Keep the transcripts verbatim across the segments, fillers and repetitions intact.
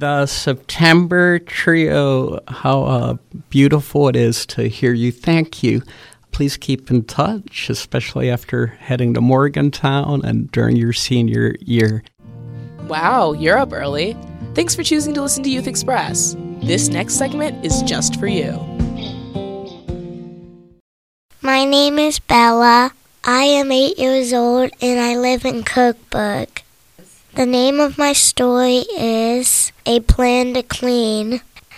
the September Trio. How uh, beautiful it is to hear you. Thank you. Please keep in touch, especially after heading to Morgantown and during your senior year. Wow, you're up early. Thanks for choosing to listen to Youth Express. This next segment is just for you. My name is Bella. I am eight years old and I live in Kirkburg. The name of my story is A Plan to Clean.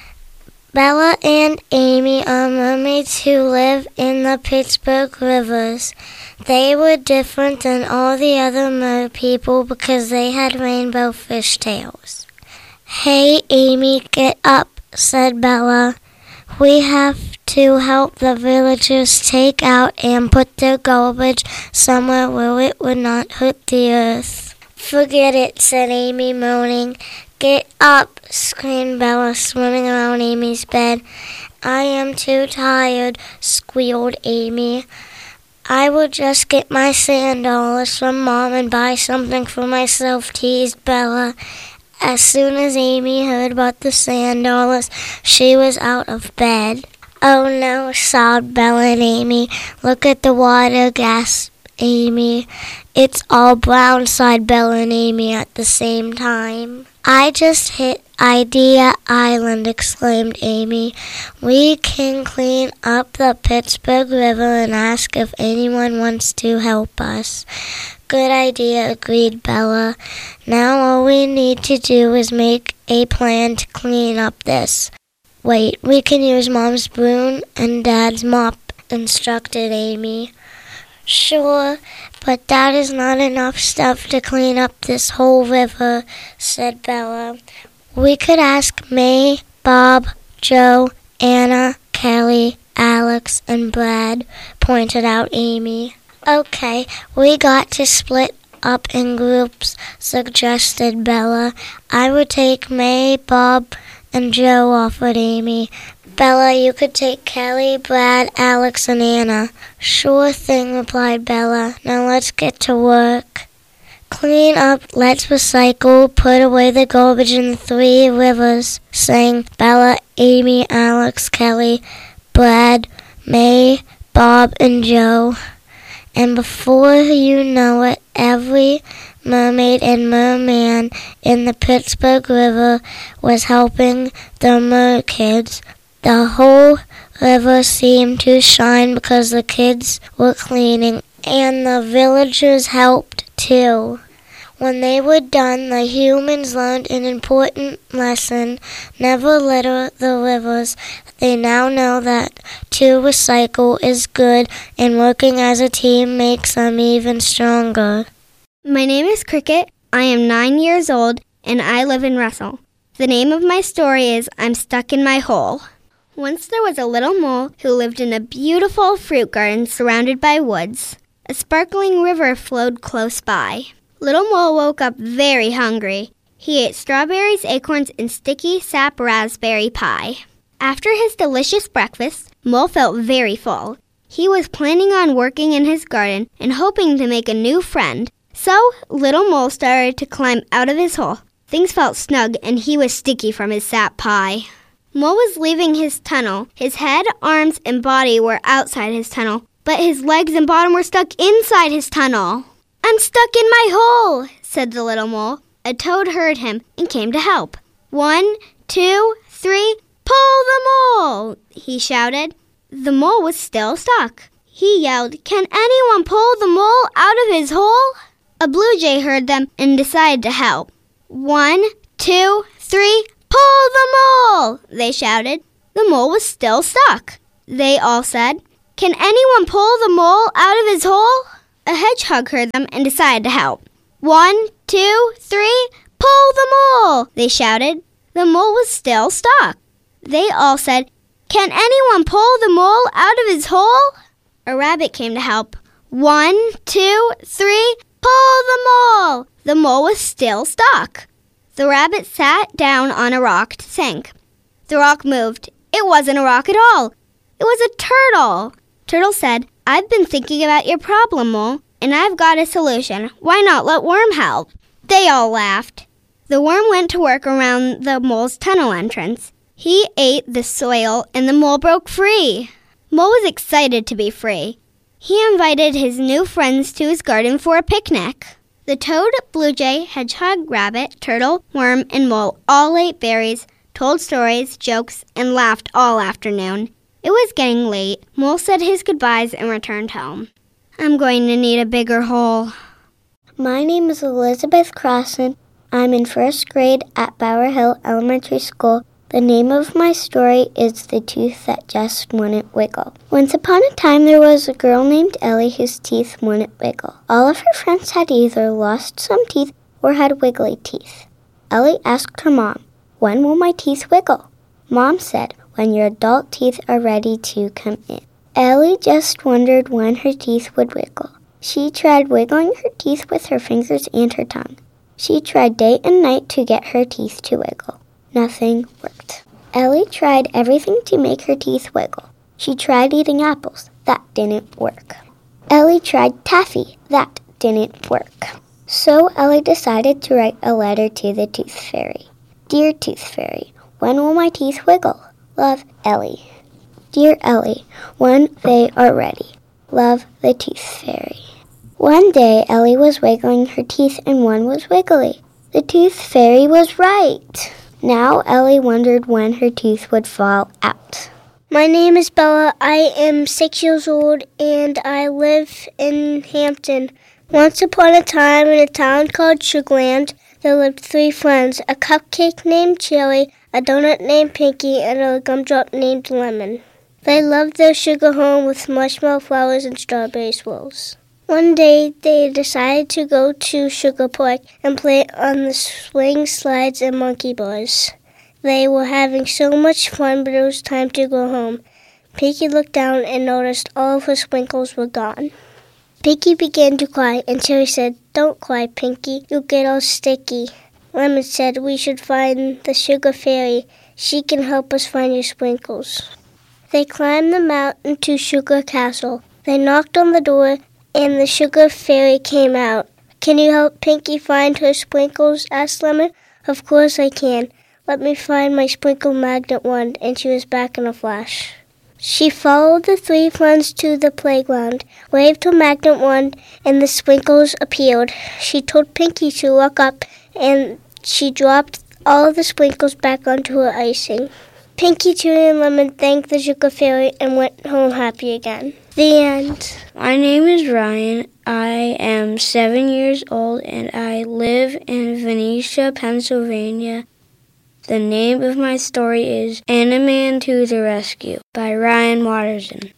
Bella and Amy are mermaids who live in the Pittsburgh rivers. They were different than all the other mer people because they had rainbow fishtails. Hey, Amy, get up, said Bella. We have to help the villagers take out and put their garbage somewhere where it would not hurt the earth. Forget it, said Amy, moaning. Get up, screamed Bella, swimming around Amy's bed. I am too tired, squealed Amy. I will just get my sand dollars from Mom and buy something for myself, teased Bella. As soon as Amy heard about the sand dollars, she was out of bed. Oh no, sobbed Bella and Amy. Look at the water, gasped Amy. It's all brown, sighed Bella and Amy at the same time. I just hit Idea Island, exclaimed Amy. We can clean up the Pittsburgh River and ask if anyone wants to help us. Good idea, agreed Bella. Now all we need to do is make a plan to clean up this. Wait, we can use Mom's broom and Dad's mop, instructed Amy. Sure, but that is not enough stuff to clean up this whole river, said Bella. We could ask May, Bob, Joe, Anna, Kelly, Alex, and Brad, pointed out Amy. Okay, we got to split up in groups, suggested Bella. I would take May, Bob, and Joe, offered Amy. Bella, you could take Kelly, Brad, Alex, and Anna. Sure thing, replied Bella. Now let's get to work. Clean up, let's recycle, put away the garbage in the three rivers, sang Bella, Amy, Alex, Kelly, Brad, May, Bob, and Joe. And before you know it, every mermaid and merman in the Pittsburgh River was helping the mer kids. The whole river seemed to shine because the kids were cleaning, and the villagers helped too. When they were done, the humans learned an important lesson: never litter the rivers. They now know that to recycle is good, and working as a team makes them even stronger. My name is Cricket. I am nine years old, and I live in Russell. The name of my story is I'm Stuck in My Hole. Once there was a little mole who lived in a beautiful fruit garden surrounded by woods. A sparkling river flowed close by. Little Mole woke up very hungry. He ate strawberries, acorns, and sticky sap raspberry pie. After his delicious breakfast, Mole felt very full. He was planning on working in his garden and hoping to make a new friend. So, Little Mole started to climb out of his hole. Things felt snug and he was sticky from his sap pie. Mole was leaving his tunnel. His head, arms, and body were outside his tunnel, but his legs and bottom were stuck inside his tunnel. I'm stuck in my hole, said the little mole. A toad heard him and came to help. One, two, three, pull the mole, he shouted. The mole was still stuck. He yelled, Can anyone pull the mole out of his hole? A blue jay heard them and decided to help. One, two, three, pull the mole, they shouted. The mole was still stuck. They all said, Can anyone pull the mole out of his hole? A hedgehog heard them and decided to help. One, two, three, pull the mole, they shouted. The mole was still stuck. They all said, Can anyone pull the mole out of his hole? A rabbit came to help. One, two, three, pull the mole. The mole was still stuck. The rabbit sat down on a rock to think. The rock moved. It wasn't a rock at all. It was a turtle. Turtle said, I've been thinking about your problem, Mole, and I've got a solution. Why not let Worm help? They all laughed. The worm went to work around the mole's tunnel entrance. He ate the soil and the mole broke free. Mole was excited to be free. He invited his new friends to his garden for a picnic. The toad, blue jay, hedgehog, rabbit, turtle, worm, and mole all ate berries, told stories, jokes, and laughed all afternoon. It was getting late. Mole said his goodbyes and returned home. I'm going to need a bigger hole. My name is Elizabeth Crossan. I'm in first grade at Bower Hill Elementary School. The name of my story is The Tooth That Just Wouldn't Wiggle. Once upon a time, there was a girl named Ellie whose teeth wouldn't wiggle. All of her friends had either lost some teeth or had wiggly teeth. Ellie asked her mom, "When will my teeth wiggle?" Mom said, "When your adult teeth are ready to come in." Ellie just wondered when her teeth would wiggle. She tried wiggling her teeth with her fingers and her tongue. She tried day and night to get her teeth to wiggle. Nothing worked. Ellie tried everything to make her teeth wiggle. She tried eating apples. That didn't work. Ellie tried taffy. That didn't work. So Ellie decided to write a letter to the Tooth Fairy. Dear Tooth Fairy, when will my teeth wiggle? Love, Ellie. Dear Ellie, when they are ready. Love, the Tooth Fairy. One day, Ellie was wiggling her teeth and one was wiggly. The Tooth Fairy was right. Now Ellie wondered when her teeth would fall out. My name is Bella. I am six years old and I live in Hampton. Once upon a time in a town called Sugarland, there lived three friends, a cupcake named Cherry, a donut named Pinky, and a gumdrop named Lemon. They loved their sugar home with marshmallow flowers and strawberry swirls. One day, they decided to go to Sugar Park and play on the swing slides and monkey bars. They were having so much fun, but it was time to go home. Pinky looked down and noticed all of her sprinkles were gone. Pinky began to cry, and Cherry said, "Don't cry, Pinky. You'll get all sticky." Lemon said, "We should find the Sugar Fairy. She can help us find your sprinkles." They climbed the mountain to Sugar Castle. They knocked on the door, and the Sugar Fairy came out. "Can you help Pinky find her sprinkles?" asked Lemon. "Of course I can. Let me find my sprinkle magnet wand," and she was back in a flash. She followed the three friends to the playground, waved her magnet wand, and the sprinkles appeared. She told Pinky to look up, and she dropped all the sprinkles back onto her icing. Pinky, Cherry, and Lemon thanked the Sugar Fairy and went home happy again. The end. My name is Ryan. I am seven years old and I live in Venetia, Pennsylvania. The name of my story is Animan to the Rescue by Ryan Watterson.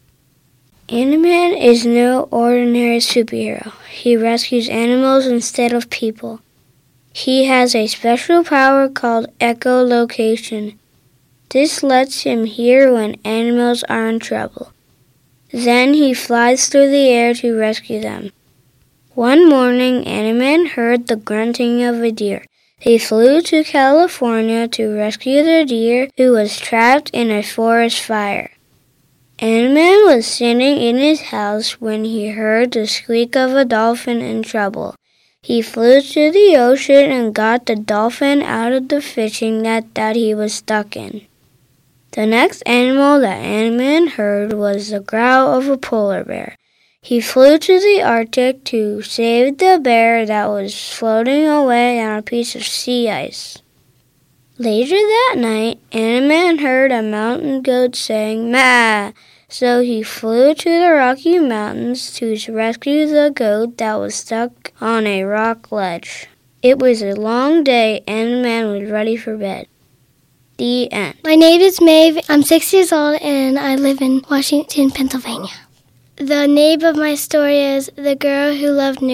Animan is no ordinary superhero. He rescues animals instead of people. He has a special power called echolocation. This lets him hear when animals are in trouble. Then he flies through the air to rescue them. One morning, Animan heard the grunting of a deer. He flew to California to rescue the deer who was trapped in a forest fire. Animan was sitting in his house when he heard the squeak of a dolphin in trouble. He flew to the ocean and got the dolphin out of the fishing net that he was stuck in. The next animal that Animan heard was the growl of a polar bear. He flew to the Arctic to save the bear that was floating away on a piece of sea ice. Later that night, Animan heard a mountain goat saying, "Maa!" So he flew to the Rocky Mountains to rescue the goat that was stuck on a rock ledge. It was a long day, and Animan was ready for bed. The end. My name is Maeve. I'm six years old and I live in Washington, Pennsylvania. The name of my story is The Girl Who Loved New